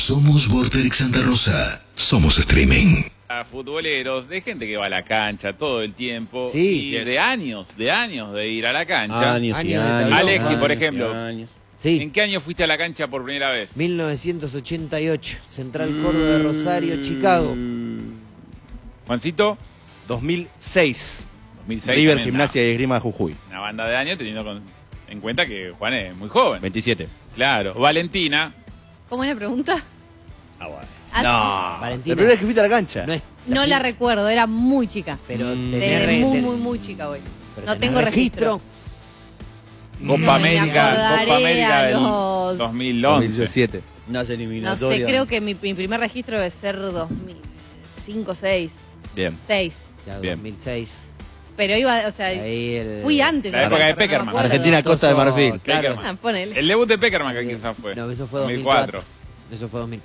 Somos Vorterix Santa Rosa. Somos streaming. A futboleros, de gente que va a la cancha todo el tiempo. Sí. Y de años de ir a la cancha. Años y Años de años. tablón. Alexi, por años y ejemplo. años. Sí. ¿En qué año fuiste a la cancha por primera vez? 1988. Central Córdoba de Rosario, Chicago. Juancito, 2006. 2006. River, también, Gimnasia y Esgrima de Jujuy. Una banda de años teniendo en cuenta que Juan es muy joven. 27. Claro. Valentina. ¿Cómo es la pregunta? Ah, bueno. Ah, No. Valentina. La primera vez que fuiste a la cancha. No es. No la recuerdo, era muy chica. Pero Desde muy chica voy. pero No tenés tengo registro. Copa me América. acordaré Copa América a del los 2011. 2017. Unas No eliminatorias. sé, creo que mi primer registro debe ser 2005 o 6. Bien. 6. Ya, Bien. 2006. Pero iba, o sea, Ahí fui antes. La época de pero no me Peckerman. acuerdo. Argentina, Costa de Marfil. Claro. Peckerman. Ah, ponele. El debut de Peckerman que quizás fue. No, eso fue 2004. 2004. Eso fue 2004.